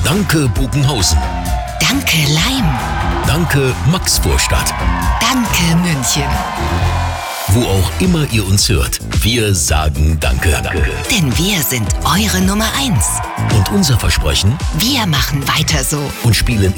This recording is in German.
Danke Bogenhausen. Danke Laim. Danke Maxvorstadt. Danke München. Wo auch immer ihr uns hört, wir sagen Danke. Denn wir sind eure Nummer 1. Und unser Versprechen? Wir machen weiter so. Und spielen